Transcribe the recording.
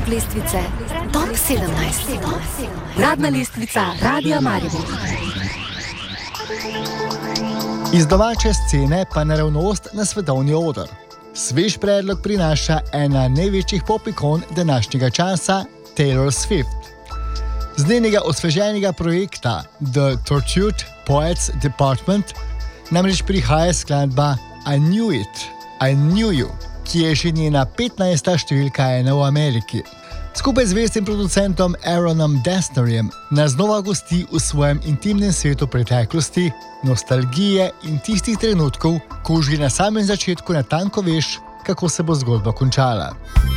Predlog lestvice Top 17. Uradna lestvica Radia Maribor. Iz domače scene pa naravnost na svetovni oder. Svež predlog prinaša ena največjih pop-ikon današnjega časa, Taylor Swift. Z njenega osveženega projekta The Tortured Poets Department namreč prihaja skladba I Knew It, I Knew You, ki je že njena 15. številka 1 v Ameriki. Skupaj z zvestim producentom Aaronom Dessnerjem nas znova gosti v svojem intimnem svetu preteklosti, nostalgije in tistih trenutkov, ko že na samem začetku natanko veš, kako se bo zgodba končala.